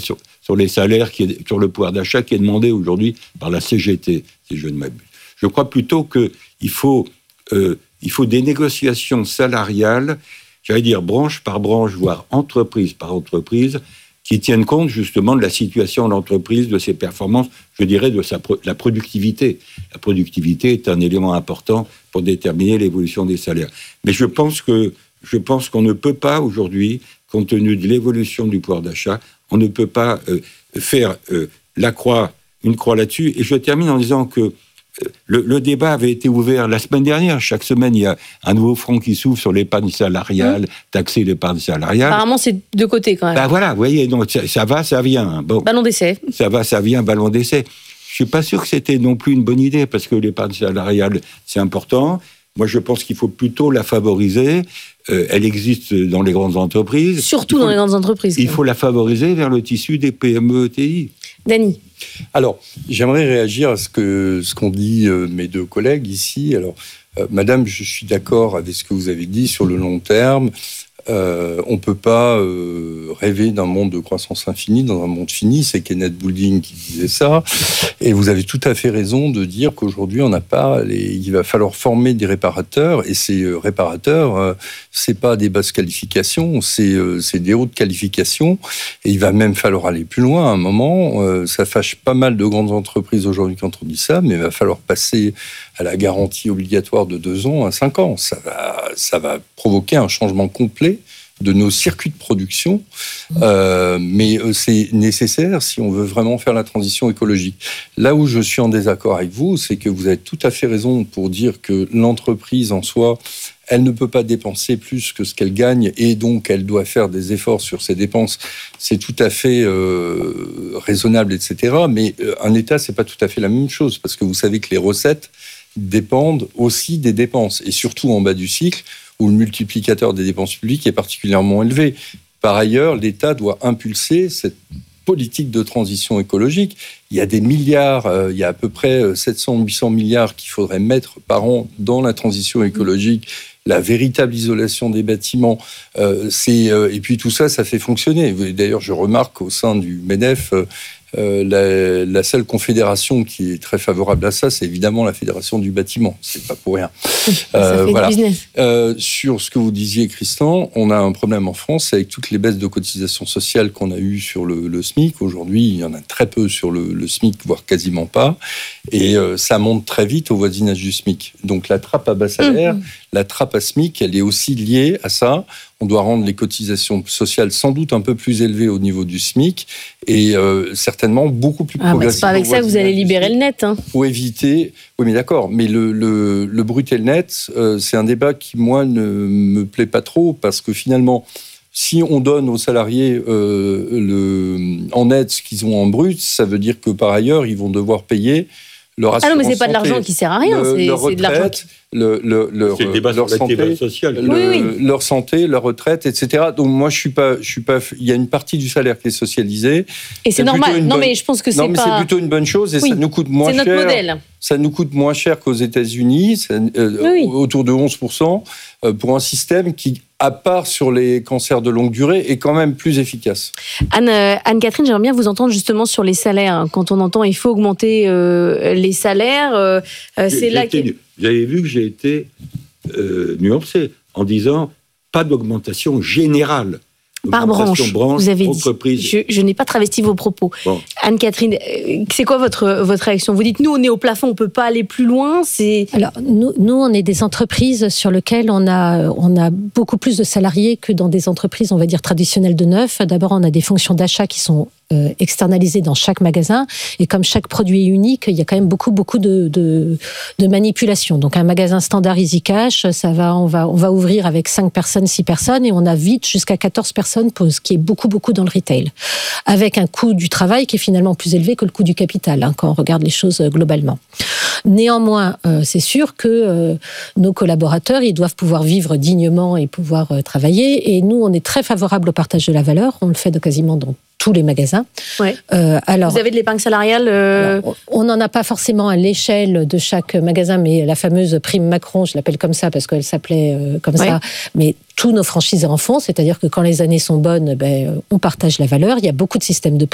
sur les salaires, sur le pouvoir d'achat qui est demandé aujourd'hui par la CGT, si je ne m'abuse. Je crois plutôt qu'il faut des négociations salariales, j'allais dire branche par branche, voire entreprise par entreprise, qui tiennent compte justement de la situation de l'entreprise, de ses performances, je dirais de la productivité. La productivité est un élément important pour déterminer l'évolution des salaires. Mais je pense qu'on ne peut pas aujourd'hui, compte tenu de l'évolution du pouvoir d'achat, on ne peut pas faire une croix là-dessus. Et je termine en disant que le débat avait été ouvert la semaine dernière. Chaque semaine, il y a un nouveau front qui s'ouvre sur l'épargne salariale, taxer l'épargne salariale. Apparemment, c'est de côté quand même. Ben voilà, vous voyez, donc ça va, ça vient. Bon, ballon d'essai. Ça va, ça vient, ballon d'essai. Je suis pas sûr que c'était non plus une bonne idée, parce que l'épargne salariale, c'est important. Moi, je pense qu'il faut plutôt la favoriser. Elle existe dans les grandes entreprises. Surtout dans les grandes entreprises. Il faut la favoriser vers le tissu des PME-ETI. Dany. Alors, j'aimerais réagir à ce qu'ont dit mes deux collègues ici. Alors, madame, je suis d'accord avec ce que vous avez dit sur le long terme. On ne peut pas rêver d'un monde de croissance infinie dans un monde fini. C'est Kenneth Boulding qui disait ça. Et vous avez tout à fait raison de dire qu'aujourd'hui, on n'a pas il va falloir former des réparateurs. Et ces réparateurs, c'est pas des basses qualifications, c'est des hautes qualifications. Et il va même falloir aller plus loin à un moment. Ça fâche pas mal de grandes entreprises aujourd'hui quand on dit ça, mais il va falloir passer à la garantie obligatoire de 2 ans à 5 ans. Ça va provoquer un changement complet de nos circuits de production, mais c'est nécessaire si on veut vraiment faire la transition écologique. Là où je suis en désaccord avec vous, c'est que vous avez tout à fait raison pour dire que l'entreprise en soi, elle ne peut pas dépenser plus que ce qu'elle gagne et donc elle doit faire des efforts sur ses dépenses. C'est tout à fait raisonnable, etc. Mais un État, c'est pas tout à fait la même chose parce que vous savez que les recettes dépendent aussi des dépenses et surtout en bas du cycle où le multiplicateur des dépenses publiques est particulièrement élevé. Par ailleurs, l'État doit impulser cette politique de transition écologique. Il y a des milliards, il y a à peu près 700-800 milliards qu'il faudrait mettre par an dans la transition écologique, la véritable isolation des bâtiments. Et puis tout ça, ça fait fonctionner. D'ailleurs, je remarque au sein du MEDEF, la seule confédération qui est très favorable à ça, c'est évidemment la Fédération du bâtiment. C'est pas pour rien. Ça fait du business. Sur ce que vous disiez, Christian, on a un problème en France avec toutes les baisses de cotisations sociales qu'on a eues sur le SMIC. Aujourd'hui, il y en a très peu sur le SMIC, voire quasiment pas. Et ça monte très vite au voisinage du SMIC. Donc la trappe à bas salaire, la trappe à SMIC, elle est aussi liée à ça. On doit rendre les cotisations sociales sans doute un peu plus élevées au niveau du SMIC et certainement beaucoup plus progressives. C'est pas avec ça que vous allez libérer le net. Pour éviter... Oui, mais d'accord. Mais le brut et le net, c'est un débat qui, moi, ne me plaît pas trop parce que finalement, si on donne aux salariés en net ce qu'ils ont en brut, ça veut dire que par ailleurs, ils vont devoir payer leur assurance santé. Ah non, mais c'est pas de l'argent qui sert à rien, c'est de l'argent qui... c'est le débat sur l'activité sociale. Leur santé, leur retraite, etc. Donc moi, je suis pas. Il y a une partie du salaire qui est socialisée. Et c'est normal. Mais je pense que c'est pas. Non, mais c'est plutôt une bonne chose et ça nous coûte moins cher. C'est notre modèle. Ça nous coûte moins cher qu'aux États-Unis, autour de 11%, pour un système qui, à part sur les cancers de longue durée, est quand même plus efficace. Anne-Catherine, j'aimerais bien vous entendre justement sur les salaires. Quand on entend il faut augmenter les salaires, c'est là que... Vous avez vu que j'ai été nuancé en disant pas d'augmentation générale. Par branche, vous avez entreprise. dit. Je n'ai pas travesti vos propos. Bon. Anne-Catherine, c'est quoi votre réaction ? Vous dites, nous, on est au plafond, on ne peut pas aller plus loin. Alors, nous, on est des entreprises sur lesquelles on a beaucoup plus de salariés que dans des entreprises, on va dire, traditionnelles de neuf. D'abord, on a des fonctions d'achat qui sont externalisées dans chaque magasin. Et comme chaque produit est unique, il y a quand même beaucoup de manipulations. Donc, un magasin standard Easy Cash, on va ouvrir avec 5 personnes, 6 personnes, et on a vite jusqu'à 14 personnes, ce qui est beaucoup dans le retail. Avec un coût du travail qui est finalement plus élevé que le coût du capital, quand on regarde les choses globalement. Néanmoins, c'est sûr que nos collaborateurs, ils doivent pouvoir vivre dignement et pouvoir travailler. Et nous, on est très favorable au partage de la valeur. On le fait quasiment dans tous les magasins. Ouais. Alors, vous avez de l'épargne salariale On n'en a pas forcément à l'échelle de chaque magasin, mais la fameuse prime Macron, je l'appelle comme ça parce qu'elle s'appelait comme ça, mais tous nos franchisés en font, c'est-à-dire que quand les années sont bonnes, on partage la valeur. Il y a beaucoup de systèmes de